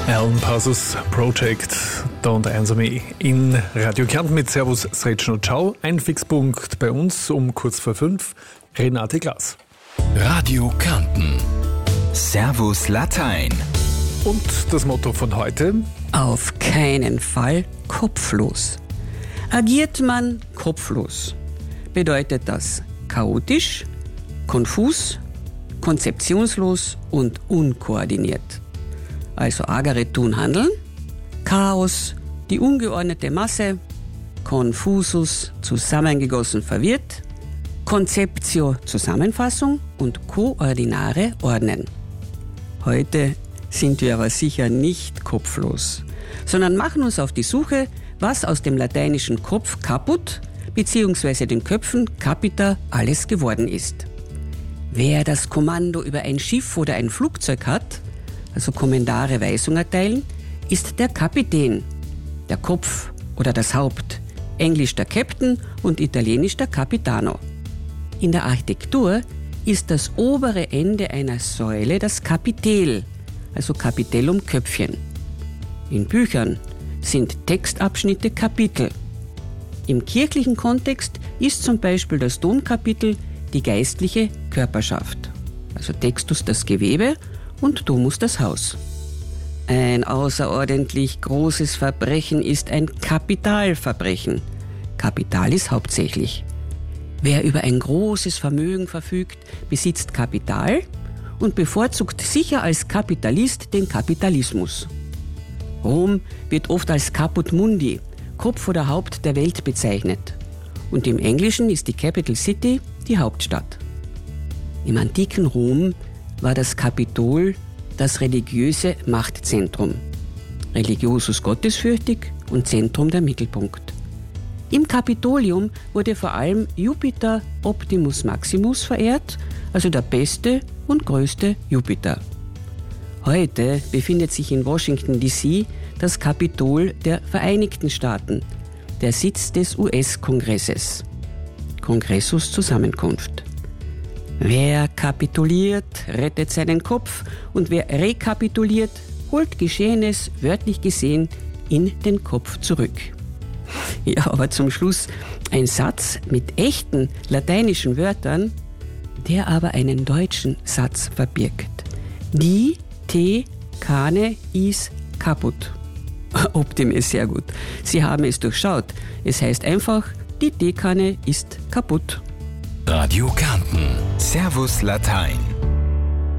Alan Parsons Project, Don't Answer Me in Radio Kärnten mit Servus, Sretschen und Ciao. Ein Fixpunkt bei uns um kurz vor 5, Renate Glas. Radio Kärnten. Servus Latein. Und das Motto von heute? Auf keinen Fall kopflos. Agiert man kopflos, bedeutet das chaotisch, konfus, konzeptionslos und unkoordiniert. Also agere tun handeln, Chaos, die ungeordnete Masse, Confusus, zusammengegossen verwirrt, Conceptio, Zusammenfassung und Koordinare, ordnen. Heute sind wir aber sicher nicht kopflos, sondern machen uns auf die Suche, was aus dem lateinischen Kopf caput bzw. den Köpfen capita alles geworden ist. Wer das Kommando über ein Schiff oder ein Flugzeug hat, also Kommandare Weisung erteilen, ist der Kapitän, der Kopf oder das Haupt, Englisch der Captain und Italienisch der Capitano. In der Architektur ist das obere Ende einer Säule das Kapitel, also Capitellum Köpfchen. In Büchern sind Textabschnitte Kapitel. Im kirchlichen Kontext ist zum Beispiel das Domkapitel die geistliche Körperschaft, also Textus das Gewebe und Domus das Haus. Ein außerordentlich großes Verbrechen ist ein Kapitalverbrechen. Kapitalis hauptsächlich. Wer über ein großes Vermögen verfügt, besitzt Kapital und bevorzugt sicher als Kapitalist den Kapitalismus. Rom wird oft als Caput Mundi, Kopf oder Haupt der Welt bezeichnet. Und im Englischen ist die Capital City die Hauptstadt. Im antiken Rom war das Kapitol das religiöse Machtzentrum. Religiosus gottesfürchtig und Zentrum der Mittelpunkt. Im Kapitolium wurde vor allem Jupiter Optimus Maximus verehrt, also der beste und größte Jupiter. Heute befindet sich in Washington D.C. das Kapitol der Vereinigten Staaten, der Sitz des US-Kongresses. Kongressus Zusammenkunft. Wer kapituliert, rettet seinen Kopf und wer rekapituliert, holt Geschehenes, wörtlich gesehen, in den Kopf zurück. Ja, aber zum Schluss ein Satz mit echten lateinischen Wörtern, der aber einen deutschen Satz verbirgt. Die te cane is caput. Optim ist sehr gut. Sie haben es durchschaut. Es heißt einfach, die Teekanne ist kaputt. Radio Kärnten. Servus Latein.